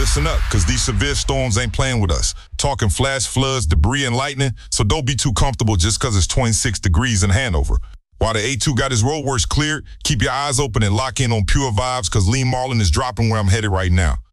listen up, because these severe storms ain't playing with us. Talking flash floods, debris, and lightning, so don't be too comfortable just because it's 26 degrees in Hanover. While the A2 got his roadworks cleared, keep your eyes open and lock in on Pure Vibes, because Lee Marlin is dropping where I'm headed right now.